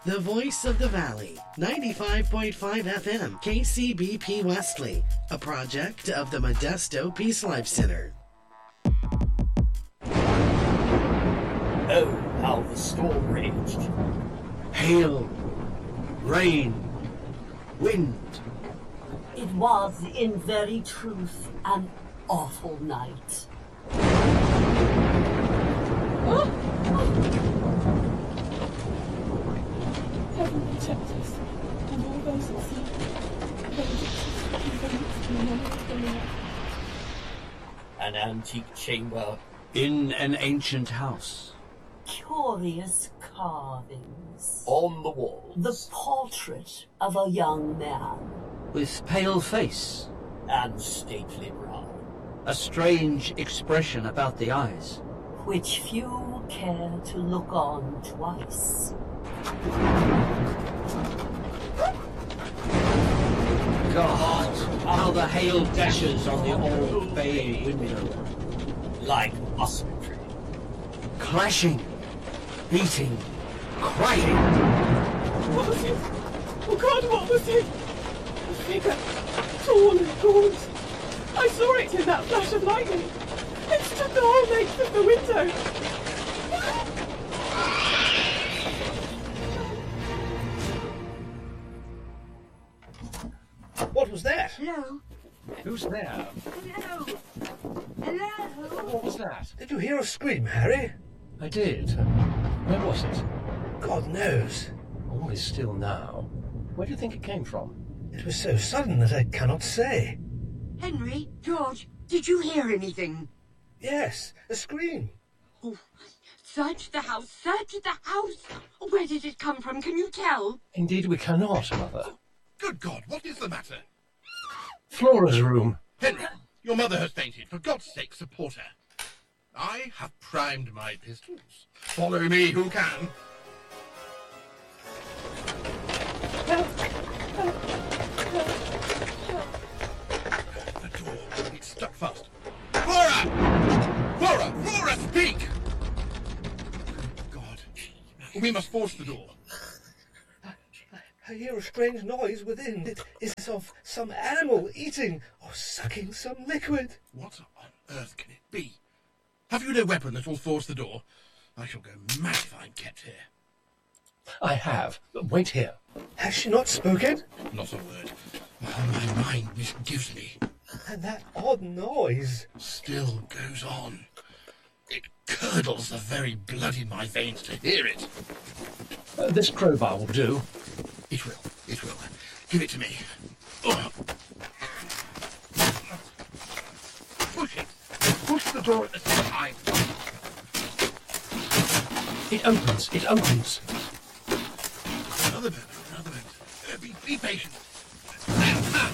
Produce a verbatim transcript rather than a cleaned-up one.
The Voice of the Valley, ninety-five point five F M, K C B P Wesley, a project of the Modesto Peace Life Center. Oh, how the storm raged. Hail, rain, wind. It was, in very truth, an awful night. Heaven protect us, and all those at sea. An antique chamber. In an ancient house. Curious carvings. On the walls. The portrait of a young man. With pale face. And stately brow. A strange expression about the eyes. Which few care to look on twice. God, how the hail dashes on the old bay window. Like musketry. Clashing, beating, crying. What was it? Oh God, what was it? A figure, tall and gaunt. I saw it in that flash of lightning. It stood the whole length of the window. What was that? Hello? Who's there? Hello? Hello? What was that? Did you hear a scream, Harry? I did. Where was it? God knows. All is still now. Where do you think it came from? It was so sudden that I cannot say. Henry, George, did you hear anything? Yes, a scream. Oh, search the house, search the house. Where did it come from? Can you tell? Indeed we cannot, Mother. Good God, what is the matter? Flora's room. Henry, your mother has fainted. For God's sake, support her. I have primed my pistols. Follow me who can. Help! Help! Help! Help! The door, it's stuck fast. Flora! Flora! Flora, speak! God, we must force the door. I hear a strange noise within. It is of some animal eating or sucking some liquid. What on earth can it be? Have you no weapon that will force the door? I shall go mad if I'm kept here. I have. Wait here. Has she not spoken? Not a word. Oh, my mind misgives me. And that odd noise still goes on. It curdles the very blood in my veins to hear it. Uh, this crowbar will do. It will. It will. Give it to me. Oh. Push it. Push the door at the same time. It opens. It opens. Another moment. Another moment. Uh, be, be patient.